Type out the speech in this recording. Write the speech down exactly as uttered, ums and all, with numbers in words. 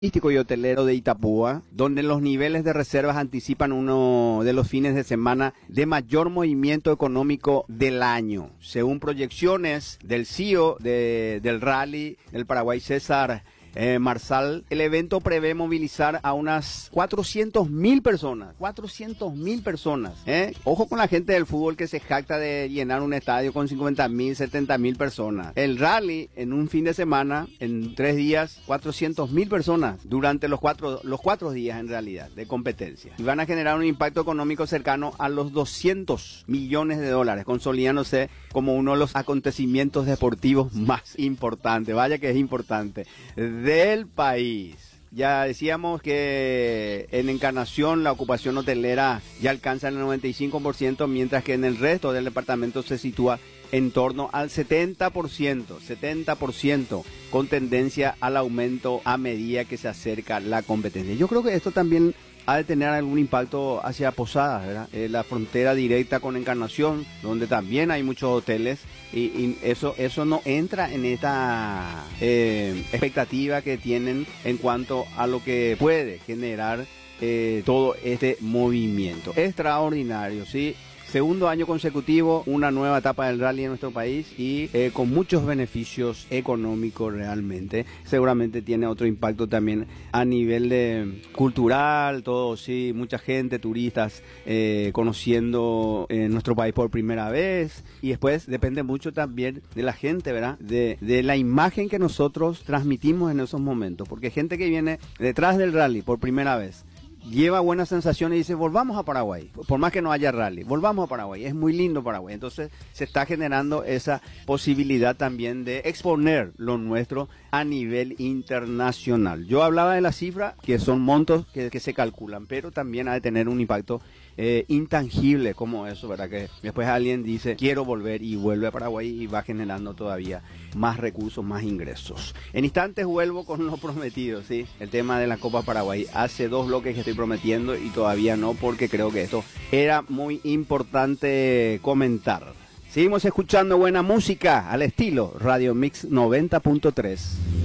turístico y hotelero de Itapúa, donde los niveles de reservas anticipan uno de los fines de semana de mayor movimiento económico del año. Según proyecciones del C E O de, del Rally del Paraguay, César Eh, Marsal, el evento prevé movilizar a unas cuatrocientas mil personas, cuatrocientas mil personas, ¿eh? Ojo con la gente del fútbol que se jacta de llenar un estadio con cincuenta mil, setenta mil personas. El rally en un fin de semana, en tres días, cuatrocientas mil personas durante los cuatro, los cuatro días en realidad de competencia. Y van a generar un impacto económico cercano a los doscientos millones de dólares, consolidándose como uno de los acontecimientos deportivos más importantes. Vaya que es importante. Del país. Ya decíamos que en Encarnación la ocupación hotelera ya alcanza el noventa y cinco por ciento, mientras que en el resto del departamento se sitúa en torno al setenta por ciento, setenta por ciento, con tendencia al aumento a medida que se acerca la competencia. Yo creo que esto también ha de tener algún impacto hacia Posadas, ¿verdad? Eh, la frontera directa con Encarnación, donde también hay muchos hoteles, y, y eso eso no entra en esta eh, expectativa que tienen en cuanto a lo que puede generar eh, todo este movimiento. Extraordinario, ¿sí? Segundo año consecutivo, una nueva etapa del rally en nuestro país y eh, con muchos beneficios económicos realmente. Seguramente tiene otro impacto también a nivel de cultural, todo, sí, mucha gente, turistas eh, conociendo eh, nuestro país por primera vez. Y después depende mucho también de la gente, ¿verdad? De, de la imagen que nosotros transmitimos en esos momentos. Porque gente que viene detrás del rally por primera vez lleva buenas sensaciones y dice, volvamos a Paraguay, por más que no haya rally, volvamos a Paraguay, es muy lindo Paraguay. Entonces se está generando esa posibilidad también de exponer lo nuestro a nivel internacional. Yo hablaba de la cifra, que son montos que, que se calculan, pero también ha de tener un impacto eh, intangible como eso, ¿verdad? Que después alguien dice, quiero volver y vuelve a Paraguay y va generando todavía más recursos, más ingresos. En instantes vuelvo con lo prometido, ¿sí? El tema de la Copa Paraguay. Hace dos bloques que estoy prometiendo y todavía no, porque creo que esto era muy importante comentar. Seguimos escuchando buena música al estilo Radio Mix noventa punto tres.